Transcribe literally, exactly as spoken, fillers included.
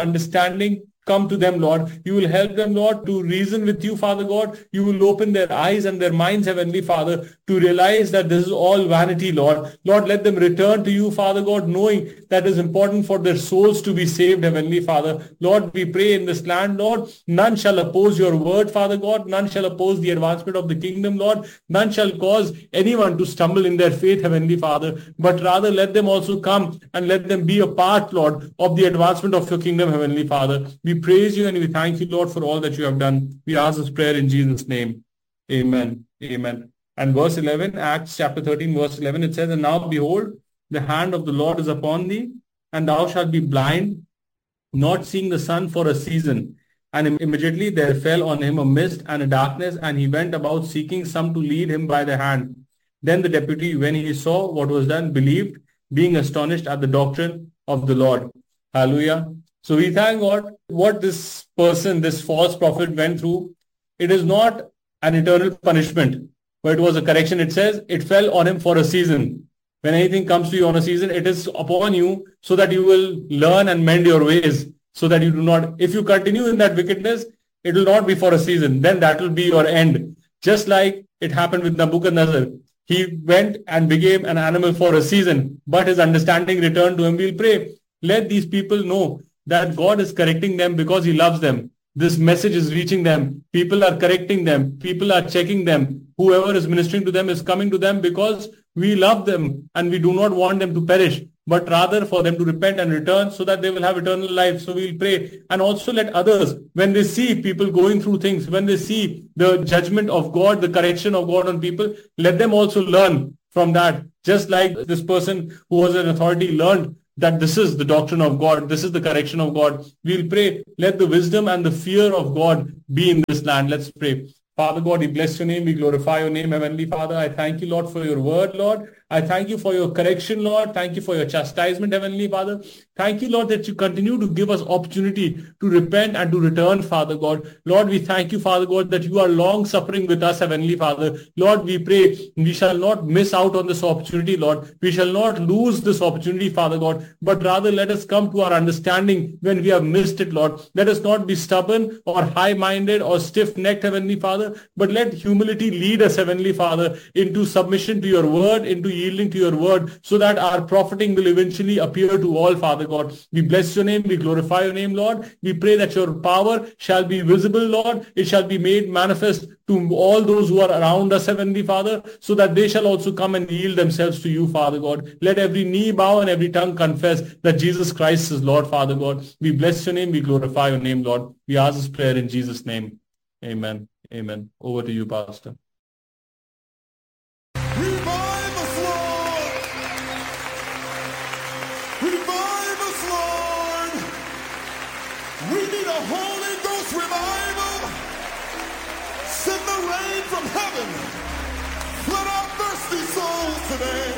understanding come to them, Lord. You will help them, Lord, to reason with you, Father God. You will open their eyes and their minds, Heavenly Father, to realize that this is all vanity, Lord. Lord, let them return to you, Father God, knowing that it is important for their souls to be saved, Heavenly Father. Lord, we pray in this land, Lord, none shall oppose your word, Father God. None shall oppose the advancement of the kingdom, Lord. None shall cause anyone to stumble in their faith, Heavenly Father. But rather let them also come and let them be a part, Lord, of the advancement of your kingdom, Heavenly Father. We praise you and we thank you, Lord, for all that you have done. We ask this prayer in Jesus' name. Amen. Amen. And verse eleven, Acts chapter thirteen, verse eleven, it says, and now behold, the hand of the Lord is upon thee, and thou shalt be blind, not seeing the sun for a season. And immediately there fell on him a mist and a darkness, and he went about seeking some to lead him by the hand. Then the deputy, when he saw what was done, believed, being astonished at the doctrine of the Lord. Hallelujah. So we thank God what this person, this false prophet went through. It is not an eternal punishment, but it was a correction. It says it fell on him for a season. When anything comes to you on a season, it is upon you so that you will learn and mend your ways, so that you do not, if you continue in that wickedness, it will not be for a season. Then that will be your end. Just like it happened with Nebuchadnezzar. He went and became an animal for a season, but his understanding returned to him. We'll pray. Let these people know that God is correcting them because he loves them. This message is reaching them. People are correcting them. People are checking them. Whoever is ministering to them is coming to them because we love them and we do not want them to perish, but rather for them to repent and return so that they will have eternal life. So we'll pray. And also let others, when they see people going through things, when they see the judgment of God, the correction of God on people, let them also learn from that. Just like this person who was an authority learned that this is the doctrine of God, this is the correction of God. We'll pray, let the wisdom and the fear of God be in this land. Let's pray. Father God, we bless your name, we glorify your name, Heavenly Father. I thank you, Lord, for your word, Lord. I thank you for your correction, Lord. Thank you for your chastisement, Heavenly Father. Thank you, Lord, that you continue to give us opportunity to repent and to return, Father God. Lord, we thank you, Father God, that you are long suffering with us, Heavenly Father. Lord, we pray we shall not miss out on this opportunity, Lord. We shall not lose this opportunity, Father God, but rather let us come to our understanding when we have missed it, Lord. Let us not be stubborn or high-minded or stiff-necked, Heavenly Father, but let humility lead us, Heavenly Father, into submission to your word, into yielding to your word, so that our profiting will eventually appear to all, Father God. We bless your name, we glorify your name, Lord. We pray that your power shall be visible, Lord. It shall be made manifest to all those who are around us, Heavenly Father, so that they shall also come and yield themselves to you, Father God. Let every knee bow and every tongue confess that Jesus Christ is Lord, Father God. We bless your name, we glorify your name, Lord. We ask this prayer in Jesus' name. Amen. Amen. Over to you, Pastor. Revive us, Lord! Revive us, Lord! We need a Holy Ghost revival. Send the rain from heaven. Flood our thirsty souls today.